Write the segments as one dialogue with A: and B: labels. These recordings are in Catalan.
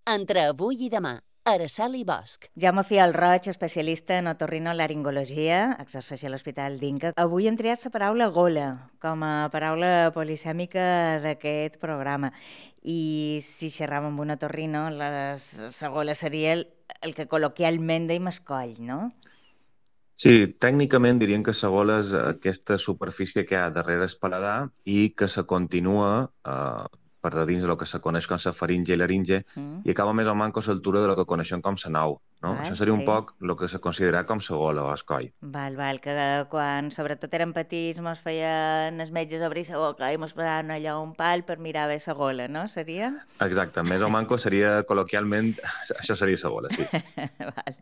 A: Entre avui i demà, Araceli Bosch.
B: Jaume Fiol Roig, especialista en otorrinolaringologia, exerceix a l'Hospital d'Inca. Avui hem triat la paraula gola com a paraula polisèmica d'aquest programa. I si xerràvem amb un otorrino, la gola seria el que col·loquialment deim escoll, no?
C: Sí, tècnicament diríem que la gola és aquesta superfície que hi ha darrere el paladar i que se continua per de dins del que se coneix com la faringe i laringe i acaba més o menys a l'altura de lo que coneixem com la nou. No?
B: Val,
C: Això seria un
B: sí.
C: poc el que se considera com la gola o el coll.
B: Val, que quan sobretot érem petits mos feien els metges obrir la boca i mos posaven allà un pal per mirar bé la gola, no? Seria?
C: Exacte, més o menys seria col·loquialment, això seria la gola, sí.
B: Val.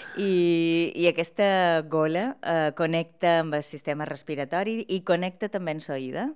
B: I aquesta gola connecta amb el sistema respiratori i connecta també amb l'oïda?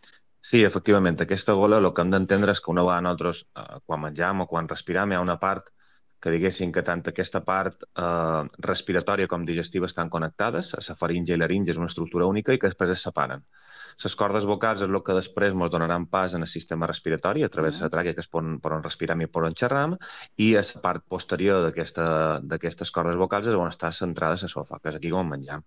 C: Sí, efectivament, aquesta gola el que hem d'entendre és que una vegada nosaltres, quan menjam o quan respiram, hi ha una part que diguéssim que tant aquesta part respiratòria com digestiva estan connectades, la faringe i laringe és una estructura única i que després es separen. Les cordes vocals és el que després ens donaran pas en el sistema respiratori a través de la tràquea, que és per on respiram i per on xerram, i a la part posterior d'aquestes cordes vocals és on està centrada l'esòfag, que és aquí on menjam.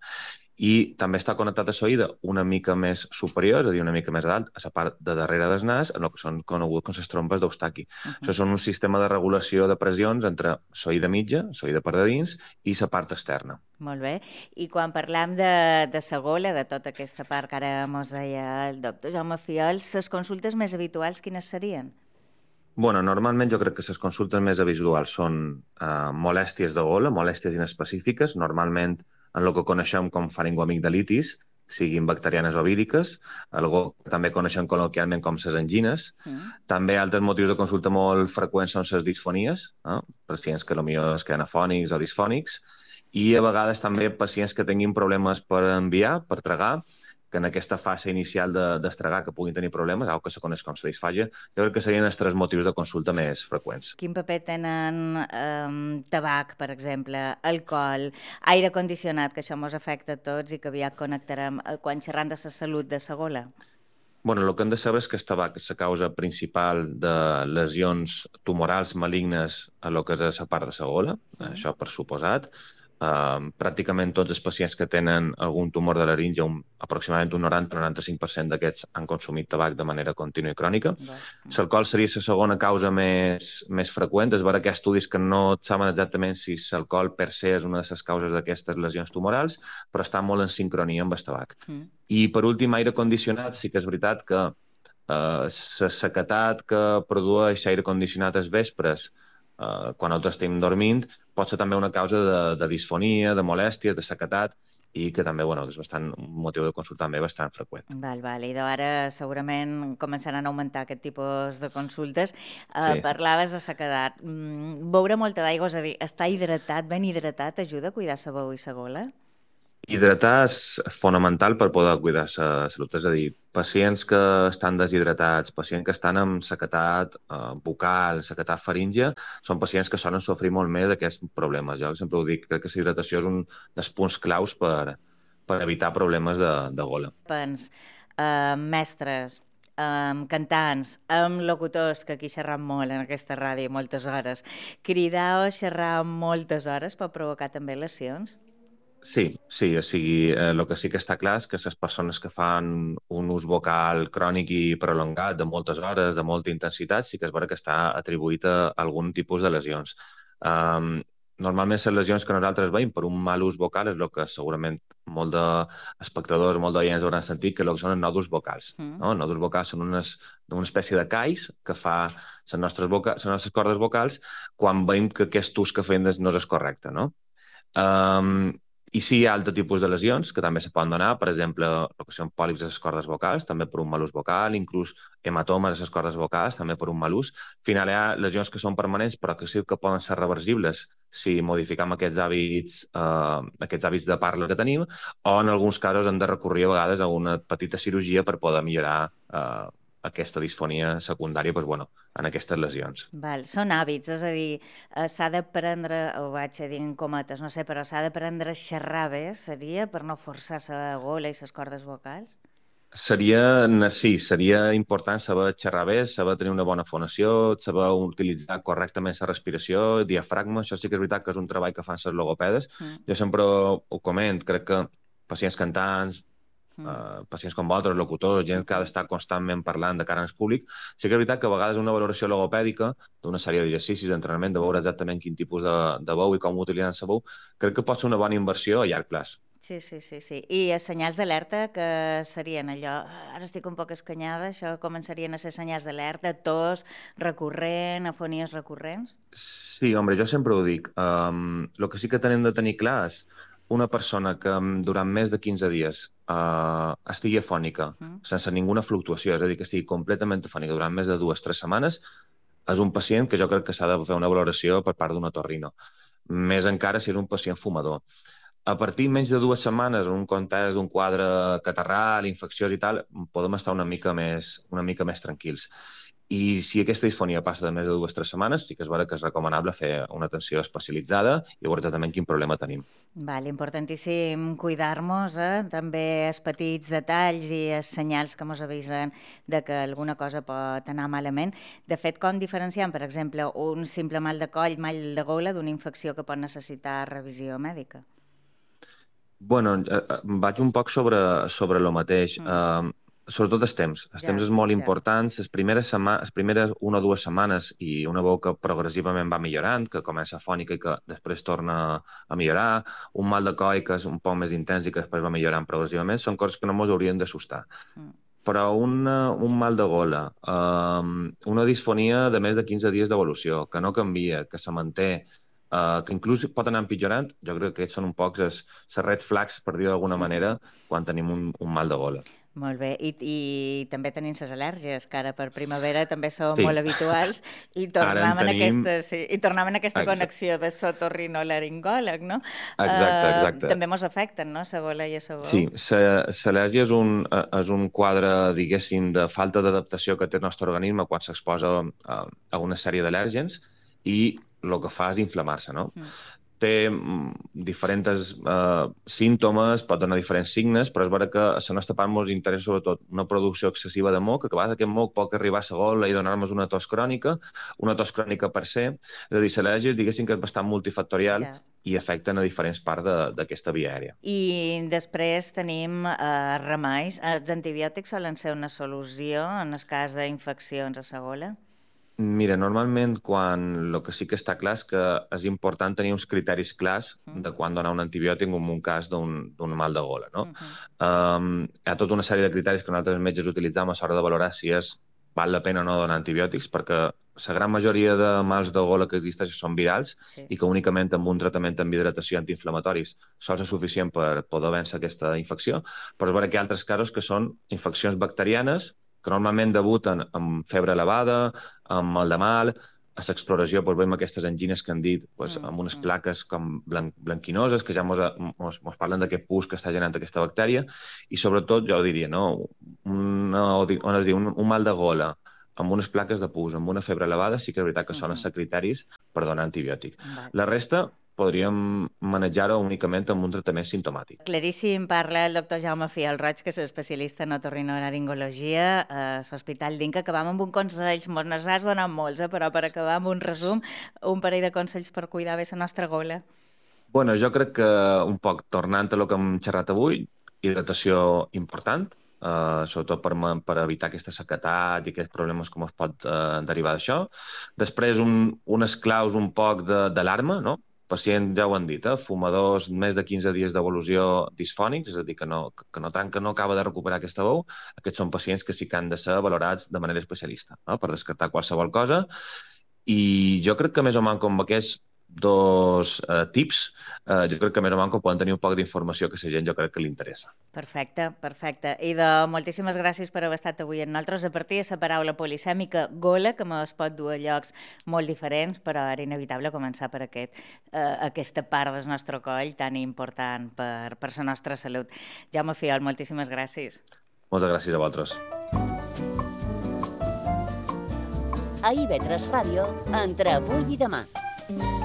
C: I també està connectat a l'oïda una mica més superior, és a dir, una mica més dalt, a la part de darrere del nas, en el que són conegudes com les trompes d'Eustaqui. Això són un sistema de regulació de pressions entre l'oïda mitja, l'oïda per de dins, i la part externa.
B: Molt bé. I quan parlam de la gola, de tota aquesta part que ara mos deia el doctor Jaume Fiol, les consultes més habituals quines serien?
C: Bueno, normalment jo crec que les consultes més habituals són molèsties de gola, molèsties inespecífiques, normalment en el que coneixem com faringoamigdalitis, siguin bacterianes o víriques, algo que també coneixem col·loquialment com les angines. També altres motius de consulta molt freqüents són les disfonies, pacients que potser es queden afònics o disfònics, i a vegades també pacients que tinguin problemes per enviar, per tragar, que en aquesta fase inicial d'estragar que puguin tenir problemes, algo que se coneix com la disfàgia, jo crec que serien els tres motius de consulta més freqüents.
B: Quin paper tenen tabac, per exemple, alcohol, aire condicionat, que això ens afecta a tots i que aviat connectarem quan xerram de la salut de la gola?
C: Bueno, el que hem de saber és que el tabac és la causa principal de lesions tumorals malignes a lo que és la part de la gola, això per suposat. Pràcticament tots els pacients que tenen algun tumor de laringe, aproximadament un 90-95% d'aquests han consumit tabac de manera contínua i crònica. L'alcohol seria la segona causa més freqüent. És vera que hi ha estudis que no saben exactament si l'alcohol per se és una de les causes d'aquestes lesions tumorals, però està molt en sincronia amb el tabac. I per últim, aire condicionat, sí que és veritat que la sequedat que produeix aire condicionat als vespres quan nosaltres estem dormint pot ser també una causa de disfonia, de molèsties, de sequedat, i que també és bastant un motiu de consulta també bastant freqüent.
B: Val. I ara segurament començaran a augmentar aquest tipus de consultes.
C: Sí.
B: Parlaves de sequedat. Beure molta d'aigua, és a dir, estar hidratat, ben hidratat, ajuda a cuidar la veu i la gola?
C: Hidratar és fonamental per poder cuidar la salut. És a dir, pacients que estan deshidratats, pacients que estan amb sequedat bucal, sequetat faríngia, són pacients que solen sofrir molt més d'aquests problemes. Jo sempre ho dic, crec que la hidratació és un dels punts claus per evitar problemes de gola.
B: Mestres, cantants, amb locutors, que aquí xerram molt en aquesta ràdio moltes hores, cridar o xerrar moltes hores pot provocar també lesions?
C: Sí, o sigui, el que sí que està clar és que les persones que fan un ús vocal crònic i prolongat de moltes hores, de molta intensitat, sí que és vera que està atribuït a algun tipus de lesions. Normalment les lesions que nosaltres veiem per un mal ús vocal és el que segurament molt d'espectadors, molt d'oients hauran sentit, que són els nòduls vocals. No? Els nòduls vocals són una espècie de calls que fa les nostres cordes vocals quan veiem que aquest ús que fem no és correcte, no? I sí hi ha altres tipus de lesions que també se poden donar, per exemple, el que són pòlips a les cordes vocals, també per un mal ús vocal, inclús hematomes a les cordes vocals, també per un mal ús. Al final hi ha lesions que són permanents, però que sí que poden ser reversibles si modificam aquests hàbits de parla que tenim, o en alguns casos hem de recórrer a vegades a una petita cirurgia per poder millorar aquesta disfonia secundària en aquestes lesions.
B: Són hàbits, és a dir, s'ha d'aprendre, ho vaig a dir en cometes, no sé, però s'ha d'aprendre a xerrar bé, seria, per no forçar la gola i les cordes vocals?
C: Seria important saber xerrar bé, saber tenir una bona fonació, saber utilitzar correctament la respiració, diafragma, això sí que és veritat que és un treball que fan les logopedes.
B: Mm,
C: Jo sempre ho comento, crec que pacients cantants,
B: mm,
C: pacients com vosaltres, locutors, gent que ha d'estar constantment parlant de cara al públic, sí que és veritat que a vegades una valoració logopèdica d'una sèrie d'exercicis, d'entrenament, de veure
B: mm.
C: exactament quin tipus de veu i com utilitzen la veu, crec que pot ser una bona inversió a llarg plaç.
B: Sí, sí, sí, sí. I els senyals d'alerta que serien allò, ara estic un poc escanyada, això començarien a ser senyals d'alerta, tos recurrent, afonies recurrents?
C: Sí, home, jo sempre ho dic. El que sí que tenim de tenir clar és una persona que durant més de 15 dies estigui afònica,
B: Mm.
C: sense ninguna fluctuació, és a dir, que estigui completament afònica durant més de 2 o 3 setmanes, és un pacient que jo crec que s'ha de fer una valoració per part d'un otorrino. Més encara si és un pacient fumador. A partir menys de 2 setmanes, en un context d'un quadre catarral, infecciós i tal, podem estar una mica més tranquils. I si aquesta disfonia passa de més de 2 o 3 setmanes, sí que és vera que és recomanable fer una atenció especialitzada i veure exactament quin problema tenim.
B: Vale, importantíssim cuidar-nos, també els petits detalls i els senyals que ens avisen de que alguna cosa pot anar malament. De fet, com diferenciem, per exemple, un simple mal de coll, mal de gola, d'una infecció que pot necessitar revisió mèdica?
C: Bueno, vaig un poc sobre lo mateix.
B: Mm.
C: Sobretot els temps. Els temps
B: Ja,
C: és molt
B: ja.
C: important. Les primeres 1 o 2 setmanes i una veu que progressivament va millorant, que comença afònica i que després torna a millorar, un mal de coll que és un poc més intens i que després va millorant progressivament, són coses que no ens haurien d'assustar.
B: Mm.
C: Però un mal de gola, una disfonia de més de 15 dies d'evolució, que no canvia, que se manté, que inclús pot anar empitjorant, jo crec que aquests són un poc les red flags, per dir-ho d'alguna manera, quan tenim un mal de gola.
B: Molt bé. I també tenim les al·lèrgies, que ara per primavera també són
C: Sí,
B: molt habituals, i
C: ara en
B: tornem en
C: tenim...
B: aquesta, sí, i tornem en aquesta
C: Exacte,
B: connexió de sotorrinolaringòleg, no?
C: exacte, exacte.
B: També mos afecten, no?, la gola i la
C: Sí,
B: veu.
C: l'al·lèrgia és un quadre, diguéssim, de falta d'adaptació que té el nostre organisme quan s'exposa a una sèrie d'al·lèrgens i el que fa és inflamar-se, no?
B: Mm.
C: Té diferents símptomes, pot donar diferents signes, però és vera que a la nostra part ens interessa sobretot una producció excessiva de moc, que a vegades aquest moc pot arribar a la gola i donar-nos una tos crònica per se. És a dir, l'al·lèrgia, diguéssim que és bastant multifactorial
B: Ja.
C: i afecten a diferents parts d'aquesta via aèria.
B: I després tenim remeis. Els antibiòtics solen ser una solució en el cas d'infeccions a la gola?
C: Mira, normalment el que sí que està clar és que és important tenir uns criteris clars
B: Mm.
C: de quan donar un antibiòtic en un cas d'un mal de gola, no?
B: Mhm.
C: Hi ha tota una sèrie de criteris que nosaltres metges utilitzem a l'hora de valorar si val la pena o no donar antibiòtics, perquè la gran majoria de mals de gola que existeixen són virals
B: Sí.
C: i que únicament amb un tractament amb hidratació i antiinflamatoris sols és suficient per poder vèncer aquesta infecció, però és vera que hi ha altres casos que són infeccions bacterianes que normalment debuten amb febre elevada, amb mal de mal, a l'exploració veiem aquestes angines que han dit amb unes plaques com blanquinoses, que ja mos parlen d'aquest pus que està generant aquesta bactèria, i sobretot, jo diria, no? Un mal de gola amb unes plaques de pus, amb una febre elevada, sí que és veritat que són els criteris per donar antibiòtic.
B: Vale.
C: La resta podríem manejar-ho únicament amb un tractament simptomàtic.
B: Claríssim, parla el doctor Jaume Fial-Roig, que és especialista en otorrinolaringologia a l'Hospital d'Inca. Acabam amb un consell, nos has donat molts, però per acabar amb un resum, un parell de consells per cuidar bé la nostra gola.
C: Bueno, jo crec que un poc tornant a el que hem xerrat avui, hidratació important, sobretot per evitar aquesta sequedat i aquests problemes com es pot derivar d'això. Després, unes claus un poc d'alarma, no? Pacient, ja ho han dit, fumadors més de 15 dies d'evolució disfònics, és a dir, que no acaba de recuperar aquesta veu. Aquests són pacients que sí que han de ser valorats de manera especialista, no? Per descartar qualsevol cosa. I jo crec que més o menys com aquests dos tips, jo crec que més o menys poden tenir un poc d'informació que la gent jo crec que li interessa.
B: Perfecte, perfecte. I moltíssimes gràcies per haver estat avui amb nosaltres. A partir de la paraula polisèmica gola, que es pot dur a llocs molt diferents, però era inevitable començar per aquesta part del nostre coll tan important per la nostra salut. Jaume Fiol, moltíssimes gràcies.
C: Moltes gràcies a vosaltres.
A: A IB3 Ràdio, entre avui i demà.